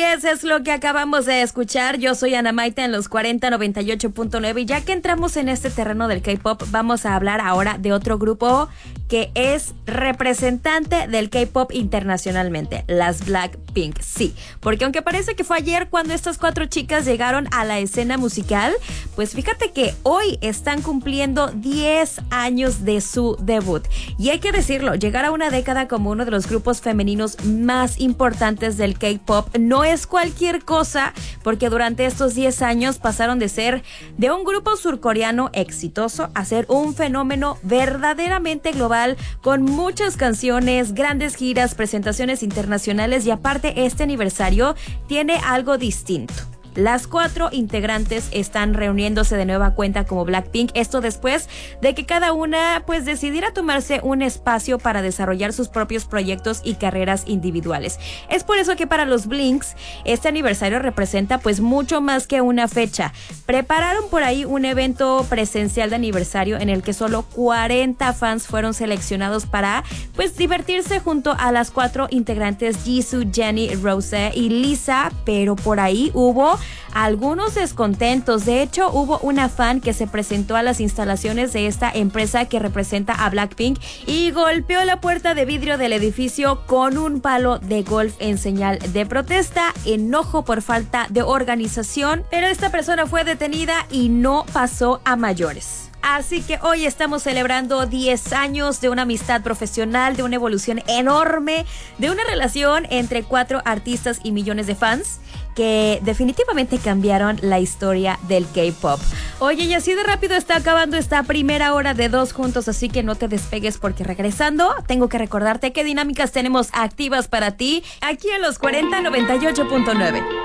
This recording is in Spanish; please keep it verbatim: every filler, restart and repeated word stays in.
es, es lo que acabamos de escuchar. Yo soy Ana Maite en los cuarenta noventa y ocho punto nueve y ya que entramos en este terreno del K-pop, vamos a hablar ahora de otro grupo que es representante del K-pop internacionalmente, las Blackpink. Sí, porque aunque parece que fue ayer cuando estas cuatro chicas llegaron a la escena musical, pues fíjate que hoy están cumpliendo diez años de su debut. Y hay que decirlo, llegar a una década como uno de los grupos femeninos más importantes del K-pop no es cualquier cosa, porque durante estos diez años pasaron de ser de un grupo surcoreano exitoso a ser un fenómeno verdaderamente global, con muchas canciones, grandes giras, presentaciones internacionales y aparte este aniversario tiene algo distinto. Las cuatro integrantes están reuniéndose de nueva cuenta como Blackpink, esto después de que cada una pues decidiera tomarse un espacio para desarrollar sus propios proyectos y carreras individuales. Es por eso que para los Blinks este aniversario representa pues mucho más que una fecha. Prepararon por ahí un evento presencial de aniversario en el que solo cuarenta fans fueron seleccionados para pues divertirse junto a las cuatro integrantes Jisoo, Jennie, Rosé y Lisa, pero por ahí hubo algunos descontentos. De hecho, hubo una fan que se presentó a las instalaciones de esta empresa que representa a Blackpink y golpeó la puerta de vidrio del edificio con un palo de golf en señal de protesta, enojo por falta de organización, pero esta persona fue detenida y no pasó a mayores. Así que hoy estamos celebrando diez años de una amistad profesional, de una evolución enorme, de una relación entre cuatro artistas y millones de fans que definitivamente cambiaron la historia del K-pop. Oye, y así de rápido está acabando esta primera hora de Dos Juntos, así que no te despegues porque regresando tengo que recordarte qué dinámicas tenemos activas para ti aquí en los cuarenta noventa y ocho punto nueve.